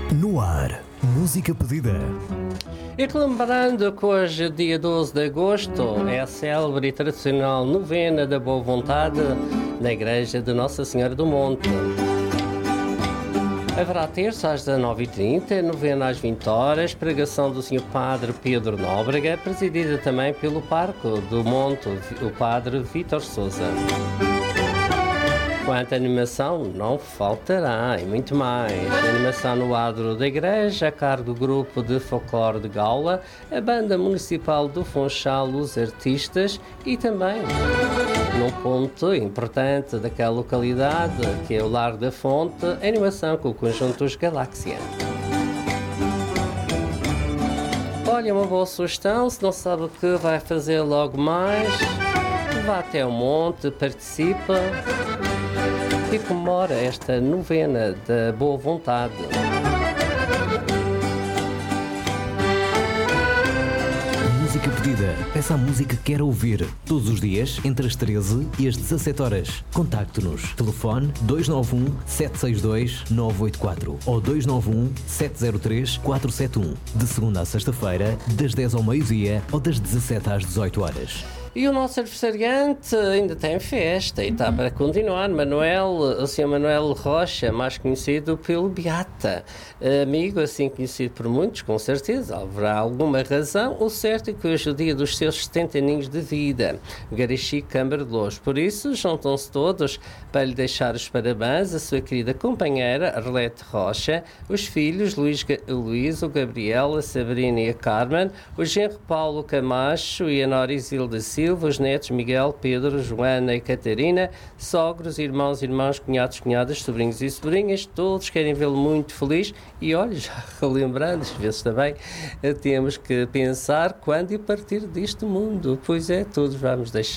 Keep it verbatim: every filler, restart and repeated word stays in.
No ar, música pedida. E lembrando que hoje, dia doze de agosto, é a célebre e tradicional novena da Boa Vontade na Igreja de Nossa Senhora do Monte. Haverá terça às dezanove e trinta, novena às vinte horas, pregação do senhor Padre Pedro Nóbrega, presidida também pelo Parco do Monte, o Padre Vítor Sousa. Quanto à animação, não faltará, e muito mais. A animação no adro da igreja, a cargo do grupo de folclore de Gaula, a banda municipal do Funchal, os artistas e também, num ponto importante daquela localidade, que é o Lar da Fonte, a animação com o conjunto dos Galáxia. Olha, uma boa sugestão, se não sabe o que vai fazer logo mais, vá até o monte, participa e comemora esta novena da Boa Vontade. Música pedida. Peça a música que quer ouvir. Todos os dias, entre as treze e as dezassete horas. Contacte-nos. Telefone dois nove um, sete seis dois, nove oito quatro ou dois nove um, sete zero três, quatro sete um. De segunda a sexta-feira, das dez ao meio-dia ou das dezassete às dezoito horas. E o nosso aniversariante ainda tem festa e está para continuar. Manuel, o senhor Manuel Rocha, mais conhecido pelo Beata. Amigo, assim conhecido por muitos, com certeza. Haverá alguma razão. O certo é que hoje é o dia dos seus setenta aninhos de vida. Garixi Câmara de Lourdes. Por isso, juntam-se todos para lhe deixar os parabéns a sua querida companheira, Arlete Rocha, os filhos, Luís, Luís o Gabriel, a Sabrina e a Carmen, o genro Paulo Camacho e a Nora Isilda Silva, os netos Miguel, Pedro, Joana e Catarina, sogros, irmãos, irmãos, cunhados, cunhadas, sobrinhos e sobrinhas, todos querem vê-lo muito feliz. E olha, já relembrando, às vezes também temos que pensar quando e partir deste mundo. Pois é, todos vamos deixar